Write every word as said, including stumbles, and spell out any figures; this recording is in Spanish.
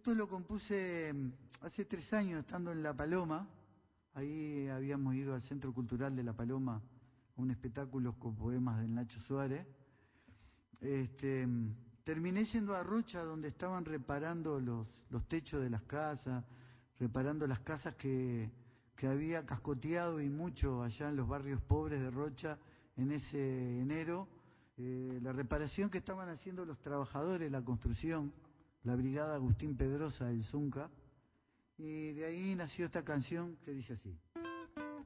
Esto lo compuse hace tres años, estando en La Paloma. Ahí habíamos ido al Centro Cultural de La Paloma, a un espectáculo con poemas del Nacho Suárez. Este, terminé yendo a Rocha, donde estaban reparando los, los techos de las casas, reparando las casas que, que había cascoteado y mucho allá en los barrios pobres de Rocha en ese enero. Eh, la reparación que estaban haciendo los trabajadores, la construcción, la brigada Agustín Pedrosa del Zunca, y de ahí nació esta canción que dice así.